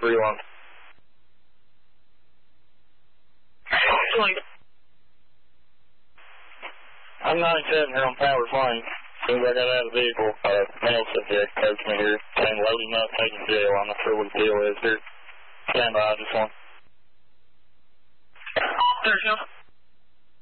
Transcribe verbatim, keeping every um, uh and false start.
three one. I'm ninety-seven here on Powers Lane. As soon as I got out of the vehicle, uh, male subject coached me here. Came loading up, taking jail. I'm not sure what the deal is here. Stand by, I just want. There's no.